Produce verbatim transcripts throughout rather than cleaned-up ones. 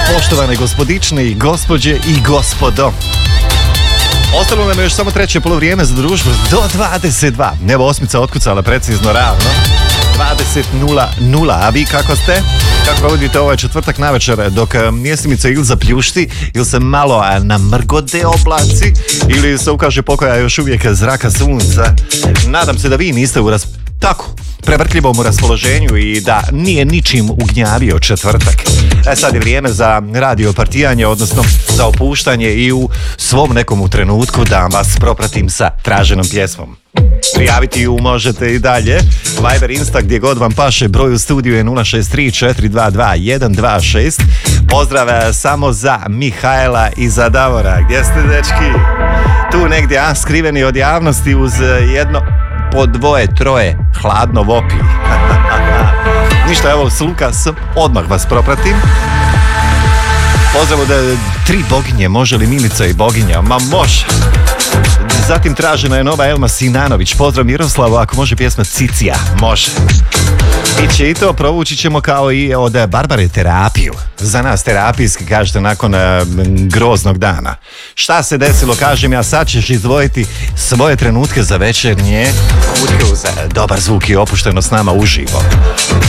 Poštovane gospodične i gospođe i gospodo. Ostalo nam je još samo treće polovrijeme za društvo do dvadeset dva. Evo osmica otkucala precizno ravno. dvadeset nula nula. A vi kako ste? Kako provodite ovaj četvrtak navečer dok mjesimica ili zapljušti ili se malo namrgode oblaci ili se ukaže pokoja još uvijek zraka sunca? Nadam se da vi niste u ras... tako prevrtljivom raspoloženju i da nije ničim ugnjavio četvrtak. E sad je vrijeme za radio partijanje, odnosno za opuštanje i u svom nekom trenutku da vas propratim sa traženom pjesmom. Prijaviti ju možete i dalje. Viber, Insta, gdje god vam paše. Broj u studiju je nula šest tri četiri dva dva jedan dva šest. Pozdrav samo za Mihajla i za Davora. Gdje ste, dečki? Tu negdje, a skriveni od javnosti uz jedno po dvoje, troje hladno vopi. Ništa, evo s Lukas, odmah vas propratim. Pozdrav da tri boginje, može li Milica i boginja? Ma može. Zatim tražena je nova Elma Sinanović. Pozdrav Miroslavu, ako može pjesma Cicija, može. Iće i to, provući ćemo kao i od Barbare terapiju. Za nas terapijski, kažete, nakon uh, groznog dana. Šta se desilo, kažem ja, sad ćeš izdvojiti svoje trenutke za večernje utke uz dobar zvuk i opušteno s nama uživo.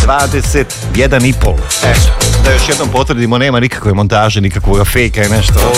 dvadeset jedan i pol. Eto, da još jednom potvrdimo, nema nikakve montaže, nikakvog fejka i nešto.